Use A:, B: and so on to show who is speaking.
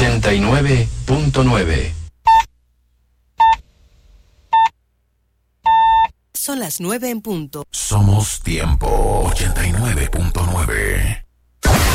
A: 89.9.
B: Son las 9 en punto.
C: Somos Tiempo 89.9.